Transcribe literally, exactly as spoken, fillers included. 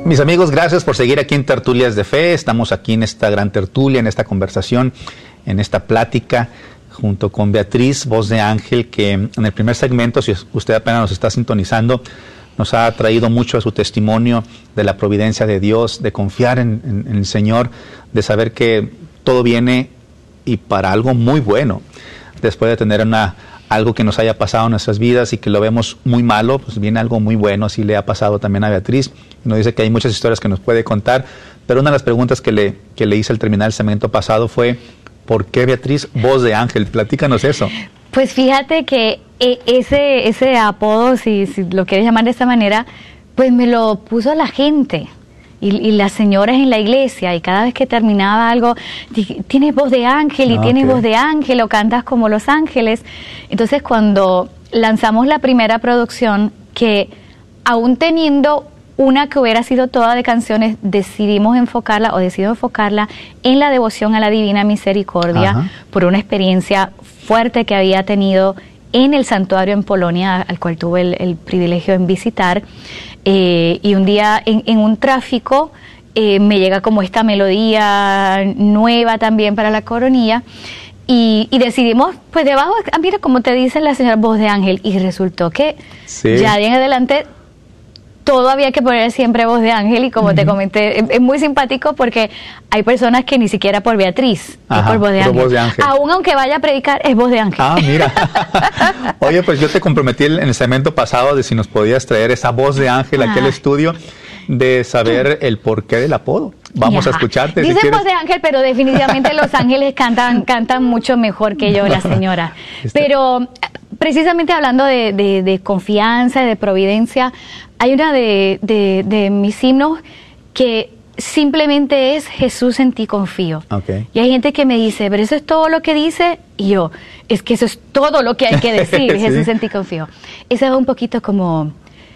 Mis amigos, gracias por seguir aquí en Tertulias de Fe. Estamos aquí en esta gran tertulia, en esta conversación, en esta plática, junto con Beatriz, voz de ángel, que en el primer segmento, si usted apenas nos está sintonizando, nos ha traído mucho a su testimonio de la providencia de Dios, de confiar en, en, en el Señor, de saber que todo viene y para algo muy bueno. Después de tener una, algo que nos haya pasado en nuestras vidas y que lo vemos muy malo, pues viene algo muy bueno. Así le ha pasado también a Beatriz. Nos dice que hay muchas historias que nos puede contar, pero una de las preguntas que le, que le hice al terminar el segmento pasado fue: ¿por qué Beatriz, voz de ángel? Platícanos eso. Pues fíjate que ese, ese apodo, si, si lo quieres llamar de esta manera, pues me lo puso la gente y, y las señoras en la iglesia, y cada vez que terminaba algo, tienes voz de ángel y Ah, tienes okay. voz de ángel o cantas como los ángeles. Entonces cuando lanzamos la primera producción, que aún teniendo una que hubiera sido toda de canciones, decidimos enfocarla o decido enfocarla en la devoción a la Divina Misericordia. Ajá. Por una experiencia fuerte que había tenido en el santuario en Polonia, al cual tuve el, el privilegio de visitar. Eh, y un día en, en un tráfico eh, me llega como esta melodía nueva también para la coronilla. Y, y decidimos, pues debajo, ah, mira, como te dice la señora, voz de ángel. Y resultó que sí, ya de en adelante todo había que poner siempre voz de ángel, y como uh-huh. te comenté, es, es muy simpático porque hay personas que ni siquiera por Beatriz, Ajá, es por voz de, ángel. voz de ángel. Aún aunque vaya a predicar, es voz de ángel. Ah, mira. Oye, pues yo te comprometí en el segmento pasado de si nos podías traer esa voz de ángel aquí al estudio, de saber el porqué del apodo. Vamos ya. a escucharte. Dicen si voz de ángel, pero definitivamente los ángeles cantan, cantan mucho mejor que yo, la señora. Pero precisamente hablando de, de, de confianza y de providencia, hay una de, de, de mis himnos que simplemente es Jesús, en ti confío. Okay. Y hay gente que me dice, pero eso es todo lo que dice, y yo, es que eso es todo lo que hay que decir, sí. Jesús, en ti confío. Esa es un poquito como